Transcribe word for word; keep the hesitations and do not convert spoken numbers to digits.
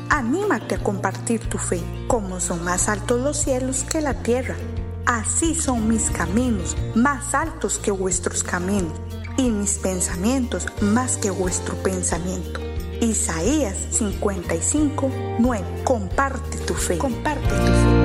Anímate a compartir tu fe. Como son más altos los cielos que la tierra, así son mis caminos, más altos que vuestros caminos, y mis pensamientos más que vuestro pensamiento. Isaías cincuenta y cinco, nueve. Comparte tu fe. Comparte tu fe.